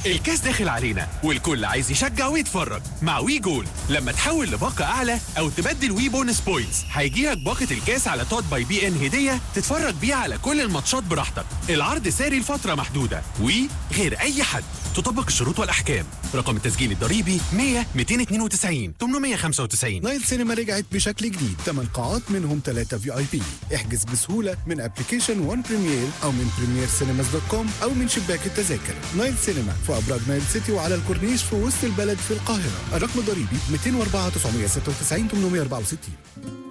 الكاس داخل علينا والكل عايز يشجع ويتفرج. مع وي جول لما تحول لباقة أعلى أو تبدل وي بونس بوينتس هيجيلك باقة الكاس على توت باي بي إن هدية تتفرج بيها على كل الماتشات براحتك. العرض ساري لفترة محدودة. وي غير أي حد. تطبق الشروط والأحكام. رقم التسجيل الضريبي 100 292 895. نايل سينما رجعت بشكل جديد، 8 قاعات منهم 3 VIP. احجز بسهولة من ابلكيشن وان بريمير أو من premiercinemas.com أو من شباك التذاكر. نايل سينما في أبراج نايل سيتي وعلى الكورنيش في وسط البلد في القاهرة. الرقم الضريبي 204 996 864.